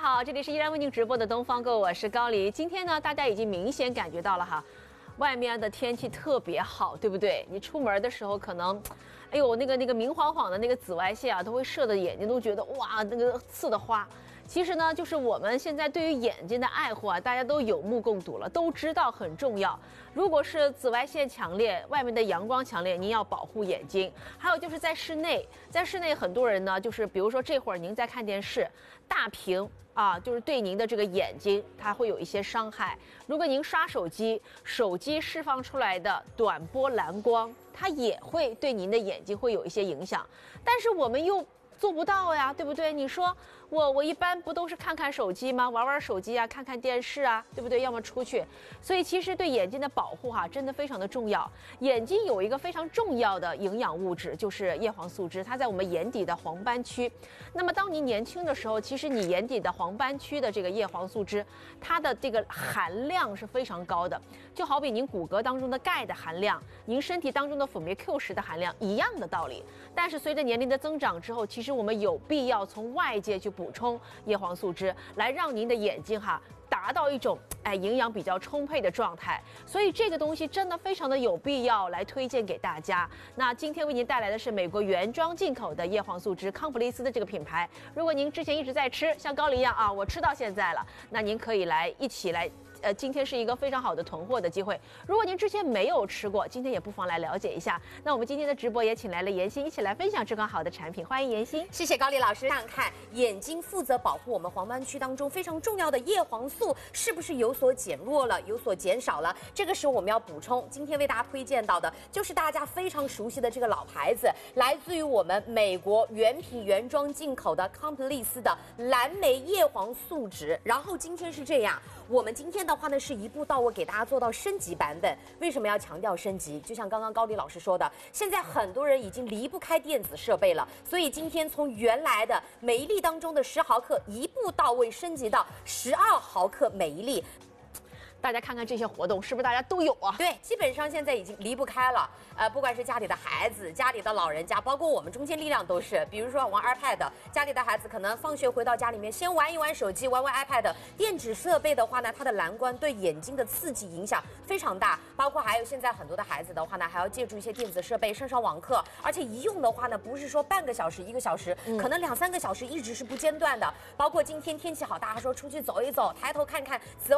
好，这里是依然为您直播的东方购，我是高黎。今天呢，大家已经明显感觉到了哈，外面的天气特别好，对不对？你出门的时候可能，哎呦，那个明晃晃的那个紫外线啊，都会射的眼睛都觉得哇，那个刺的花。其实呢，就是我们现在对于眼睛的爱护啊，大家都有目共睹了，都知道很重要。如果是紫外线强烈，外面的阳光强烈，您要保护眼睛。还有就是在室内，很多人呢，就是比如说这会儿您在看电视，大屏啊，就是对您的这个眼睛它会有一些伤害。如果您刷手机，手机释放出来的短波蓝光，它也会对您的眼睛会有一些影响。但是我们又做不到呀，对不对？你说我一般不都是看看手机吗？玩玩手机啊，看看电视啊，对不对？要么出去。所以其实对眼睛的保护真的非常的重要。眼睛有一个非常重要的营养物质，就是叶黄素汁，它在我们眼底的黄斑区。那么当你年轻的时候，其实你眼底的黄斑区的这个叶黄素汁，它的这个含量是非常高的，就好比您骨骼当中的钙的含量，您身体当中的辅酶 Q10的含量一样的道理。但是随着年龄的增长之后，其实我们有必要从外界去补充叶黄素汁，来让您的眼睛达到一种营养比较充沛的状态。所以这个东西真的非常的有必要来推荐给大家。那今天为您带来的是美国原装进口的叶黄素汁，康普利斯的这个品牌。如果您之前一直在吃，像高黎一样啊，我吃到现在了，那您可以一起来。今天是一个非常好的囤货的机会。如果您之前没有吃过，今天也不妨来了解一下。那我们今天的直播也请来了妍希，一起来分享这款好的产品。欢迎妍希。 谢谢高丽老师。看眼睛负责保护我们黄斑区当中非常重要的叶黄素是不是有所减弱了，有所减少了？这个时候我们要补充。今天为大家推荐到的就是大家非常熟悉的这个老牌子，来自于我们美国原品原装进口的康普利斯的蓝莓叶黄素酯。然后今天是这样，我们今天的话呢是一步到位给大家做到升级版本。为什么要强调升级？就像刚刚高丽老师说的，现在很多人已经离不开电子设备了，所以今天从原来的每一粒当中的10毫克一步到位升级到12毫克每一粒。 大家看看这些活动，是不是大家都有啊？ 对，基本上现在已经离不开了。不管是家里的孩子、家里的老人家，包括我们中坚力量都是。比如说玩 iPad， 家里的孩子可能放学回到家里面，先玩一玩手机，玩玩 iPad。电子设备的话呢，它的蓝光对眼睛的刺激影响非常大。包括还有现在很多的孩子的话呢，还要借助一些电子设备上网课，而且一用的话呢，不是说半个小时、1个小时，可能2、3个小时一直是不间断的。包括今天天气好，大家说出去走一走，抬头看看紫